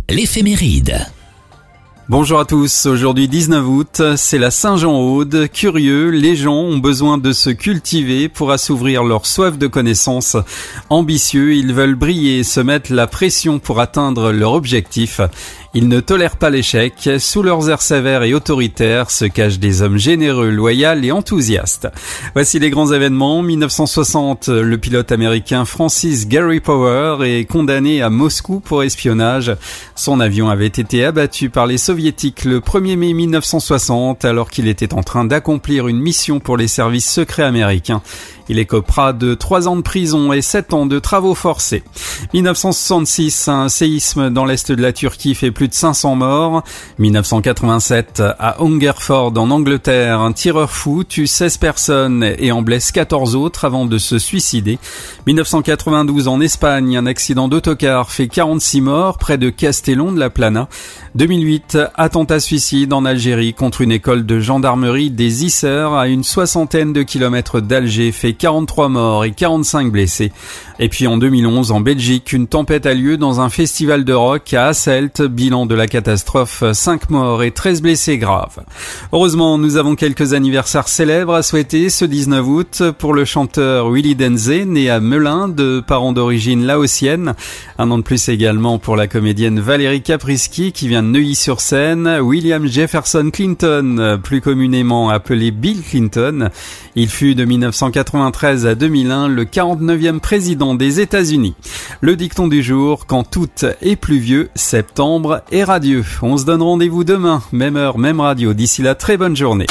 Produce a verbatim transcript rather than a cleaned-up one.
l'éphéméride. Bonjour à tous, aujourd'hui dix-neuf août, c'est la Saint-Jean-Aude. Curieux, les gens ont besoin de se cultiver pour assouvir leur soif de connaissance. Ambitieux, ils veulent briller et se mettre la pression pour atteindre leur objectif. Ils ne tolèrent pas l'échec. Sous leurs airs sévères et autoritaires se cachent des hommes généreux, loyaux et enthousiastes. Voici les grands événements. mille neuf cent soixante, le pilote américain Francis Gary Powell est condamné à Moscou pour espionnage. Son avion avait été abattu par les soviétiques le premier mai mille neuf cent soixante alors qu'il était en train d'accomplir une mission pour les services secrets américains. Il écopera de trois ans de prison et sept ans de travaux forcés. mille neuf cent soixante-six, un séisme dans l'est de la Turquie fait plus de cinq cents morts. mille neuf cent quatre-vingt-sept, à Hungerford en Angleterre, un tireur fou tue seize personnes et en blesse quatorze autres avant de se suicider. mille neuf cent quatre-vingt-douze, en Espagne, un accident d'autocar fait quarante-six morts près de Castellón de la Plana. deux mille huit, attentat suicide en Algérie contre une école de gendarmerie des Isères à une soixantaine de kilomètres d'Alger fait quarante-trois morts et quarante-cinq blessés. Et puis en deux mille onze, en Belgique, une tempête a lieu dans un festival de rock à Hasselt. Bilan de la catastrophe, cinq morts et treize blessés graves. Heureusement, nous avons quelques anniversaires célèbres à souhaiter ce dix-neuf août pour le chanteur Willy Denzé, né à Melun, de parents d'origine laotienne. Un an de plus également pour la comédienne Valérie Caprisky qui vient de Neuilly-sur-Seine. William Jefferson Clinton, plus communément appelé Bill Clinton. Il fut de mille neuf cent quatre-vingt-treize à deux mille un le quarante-neuvième président des États-Unis. Le dicton du jour, quand tout est pluvieux, septembre est radieux. On se donne rendez-vous demain, même heure, même radio. D'ici là, très bonne journée.